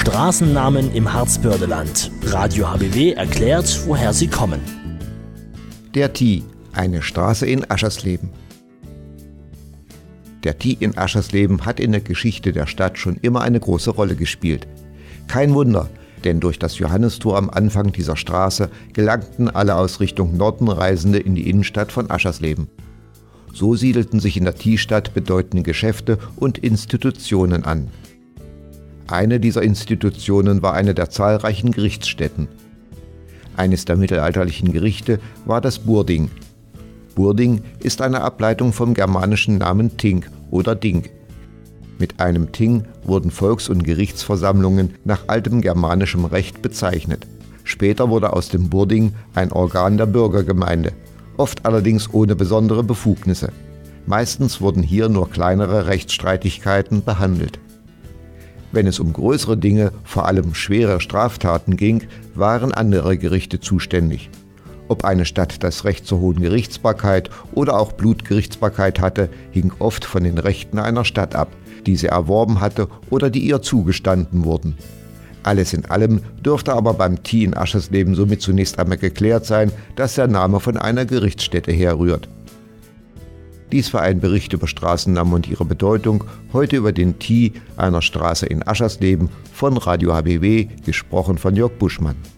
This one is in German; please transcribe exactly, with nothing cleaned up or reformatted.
Straßennamen im Harzbördeland. Radio H B W erklärt, woher sie kommen. Der Thie, eine Straße in Aschersleben. Der Thie in Aschersleben hat in der Geschichte der Stadt schon immer eine große Rolle gespielt. Kein Wunder, denn durch das Johannistor am Anfang dieser Straße gelangten alle aus Richtung Norden Reisende in die Innenstadt von Aschersleben. So siedelten sich in der Thie-Stadt bedeutende Geschäfte und Institutionen an. Eine dieser Institutionen war eine der zahlreichen Gerichtsstätten. Eines der mittelalterlichen Gerichte war das Burding. Burding ist eine Ableitung vom germanischen Namen Ting oder Ding. Mit einem Ting wurden Volks- und Gerichtsversammlungen nach altem germanischem Recht bezeichnet. Später wurde aus dem Burding ein Organ der Bürgergemeinde, oft allerdings ohne besondere Befugnisse. Meistens wurden hier nur kleinere Rechtsstreitigkeiten behandelt. Wenn es um größere Dinge, vor allem schwere Straftaten ging, waren andere Gerichte zuständig. Ob eine Stadt das Recht zur hohen Gerichtsbarkeit oder auch Blutgerichtsbarkeit hatte, hing oft von den Rechten einer Stadt ab, die sie erworben hatte oder die ihr zugestanden wurden. Alles in allem dürfte aber beim Thie in Aschersleben somit zunächst einmal geklärt sein, dass der Name von einer Gerichtsstätte herrührt. Dies war ein Bericht über Straßennamen und ihre Bedeutung, heute über den Thie, einer Straße in Aschersleben, von Radio H B W, gesprochen von Jörg Buschmann.